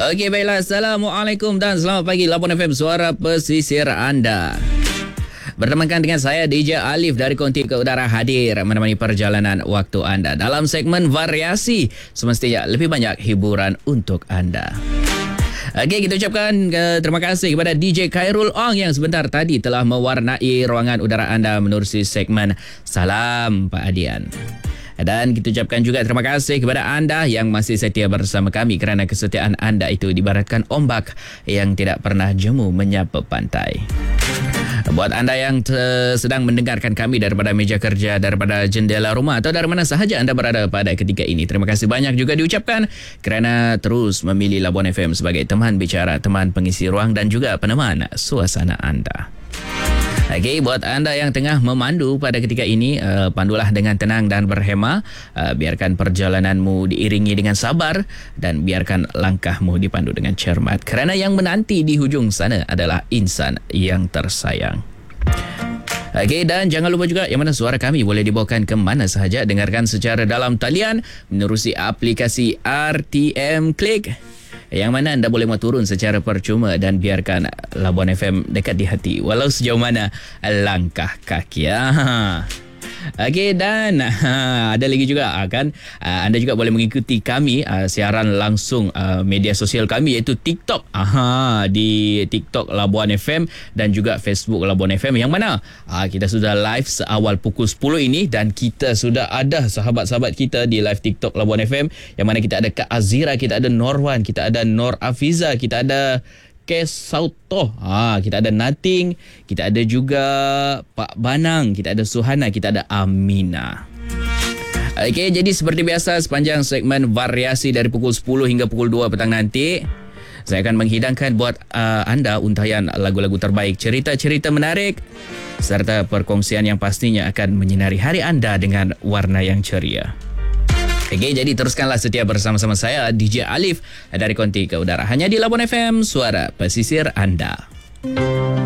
Okey, baiklah. Assalamualaikum dan selamat pagi. Labuan FM, suara pesisir anda. Bertemankan dengan saya DJ Alif dari Konti ke Udara hadir menemani perjalanan waktu anda dalam segmen variasi, semestinya lebih banyak hiburan untuk anda. Okey, kita ucapkan terima kasih kepada DJ Khairul Ong yang sebentar tadi telah mewarnai ruangan udara anda menerusi segmen Salam Pak Adian. Dan kita ucapkan juga terima kasih kepada anda yang masih setia bersama kami kerana kesetiaan anda itu diibaratkan ombak yang tidak pernah jemu menyapa pantai. Buat anda yang sedang mendengarkan kami daripada meja kerja, daripada jendela rumah atau dari mana sahaja anda berada pada ketika ini, terima kasih banyak juga diucapkan kerana terus memilih Labuan FM sebagai teman bicara, teman pengisi ruang dan juga peneman suasana anda. Okey, buat anda yang tengah memandu pada ketika ini, pandulah dengan tenang dan berhema. Biarkan perjalananmu diiringi dengan sabar dan biarkan langkahmu dipandu dengan cermat. Kerana yang menanti di hujung sana adalah insan yang tersayang. Okey, dan jangan lupa juga yang mana suara kami boleh dibawakan ke mana sahaja. Dengarkan secara dalam talian menerusi aplikasi RTM Click, yang mana anda boleh turun secara percuma dan biarkan Labuan FM dekat di hati walau sejauh mana langkah kaki. Okey, dan ada lagi juga kan, anda juga boleh mengikuti kami siaran langsung media sosial kami iaitu TikTok. Di TikTok Labuan FM dan juga Facebook Labuan FM, yang mana kita sudah live seawal pukul 10 ini dan kita sudah ada sahabat-sahabat kita di live TikTok Labuan FM, yang mana kita ada Kak Azira, kita ada Norwan, kita ada Nor Afiza, kita ada Sautoh, kita ada Nating, kita ada juga Pak Banang, kita ada Suhana, kita ada Amina. Okey, jadi seperti biasa sepanjang segmen variasi dari pukul 10 hingga pukul 2 petang nanti, saya akan menghidangkan buat anda untayan lagu-lagu terbaik, cerita-cerita menarik serta perkongsian yang pastinya akan menyinari hari anda dengan warna yang ceria. Okey, jadi teruskanlah setia bersama-sama saya DJ Alif dari Konti ke Udara hanya di Labuan FM, suara pesisir anda.